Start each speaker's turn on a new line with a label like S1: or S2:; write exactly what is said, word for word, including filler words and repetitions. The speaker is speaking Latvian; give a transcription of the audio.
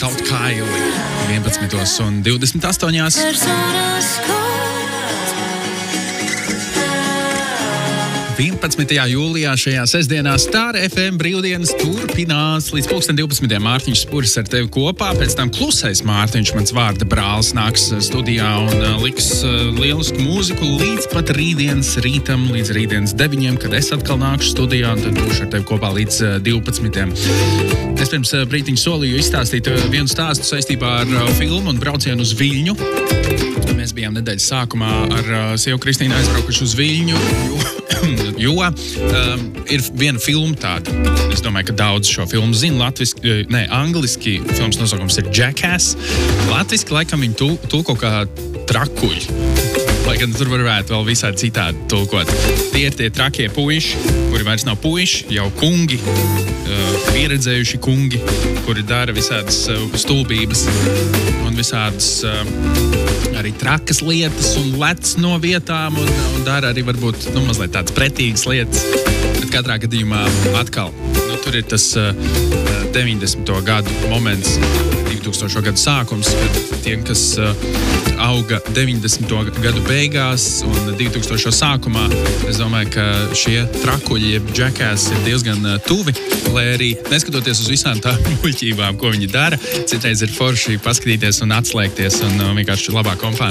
S1: kaut kaili vienpadsmitos un divdesmit astoņās. vienpadsmitajā jūlijā šajā sestdienā Star F M brīvdienas turpinās līdz pulksten divpadsmitiem. Mārtiņš Spuris ar tevi kopā, pēc tam klusais Mārtiņš, mans vārda brālis, nāks studijā un uh, liks uh, lielisku mūziku līdz pat rītdienas rītam, līdz rītdienas deviņiem, kad es atkal nākšu studijā un tad būšu ar tevi kopā līdz uh, divpadsmitiem. Es pirms uh, brītiņu solīju izstāstīt uh, vienu stāstu saistībā ar uh, filmu un braucienu uz Viļņu. Mēs bijām nedēļas sākumā ar uh, sievu Kristīnu aizbraukuši uz Viļņu, jo Jo um, ir viena filma tāda, es domāju, ka daudz šo filmu zina, latviski, ne, angliski filmas nosaukums ir Jackass, latviski laikam viņi tu, tulko kā trakuļi, lai gan tur varētu vēl visādi citādi tulkot. Tie ir tie trakie puiši, kuri vairs nav puiši, jau kungi, uh, pieredzējuši kungi, kuri dara visādas uh, stulbības un visādas uh, arī trakas lietas un lec no vietām un, un dara arī varbūt nu, mazliet tādas pretīgas lietas. Bet katrā gadījumā atkal, nu, tur ir tas uh, deviņdesmito gadu moments, divtūkstošo gadu sākums, kad tiem, kas uh, auga deviņdesmito gadu beigās un divtūkstošo sākumā, es domāju, ka šie trakuļi, jeb Jackass ir diezgan uh, tuvi, lai arī neskatoties uz visām tām muļķībām, ko viņi dara, citreiz ir forši paskatīties un atslēgties un uh, vienkārši labā kompānija